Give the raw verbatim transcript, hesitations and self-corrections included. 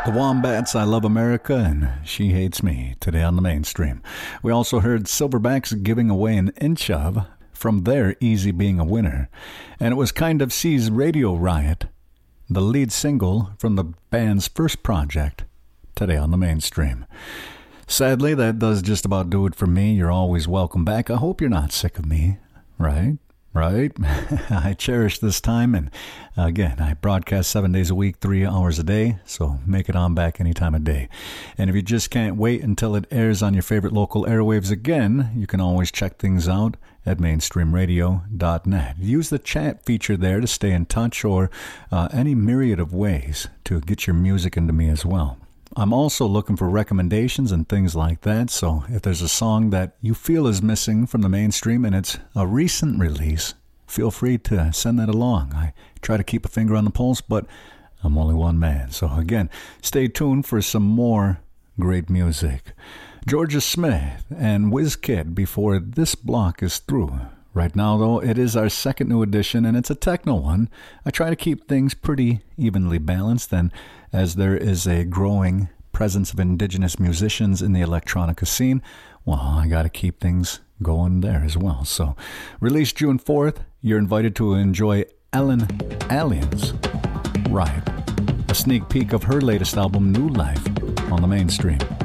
The Wombats, I Love America, and She Hates Me, today on the mainstream. We also heard Silverbacks Giving Away an Inch Of, from their Easy Being a Winner. And it was Kind of C's Radio Riot, the lead single from the band's first project, today on the mainstream. Sadly, that does just about do it for me. You're always welcome back. I hope you're not sick of me, right? Right? I cherish this time, and again, I broadcast seven days a week, three hours a day, so make it on back any time of day. And if you just can't wait until it airs on your favorite local airwaves again, you can always check things out at mainstream radio dot net. Use the chat feature there to stay in touch, or uh, any myriad of ways to get your music into me as well. I'm also looking for recommendations and things like that, so if there's a song that you feel is missing from the mainstream and it's a recent release, feel free to send that along. I try to keep a finger on the pulse, but I'm only one man. So again, stay tuned for some more great music. Georgia Smith and WizKid before this block is through. Right now, though, it is our second new edition, and it's a techno one. I try to keep things pretty evenly balanced, and as there is a growing presence of indigenous musicians in the electronica scene, well, I got to keep things going there as well. So, released June fourth, you're invited to enjoy Ellen Allion's Riot, a sneak peek of her latest album, New Life, on the mainstream.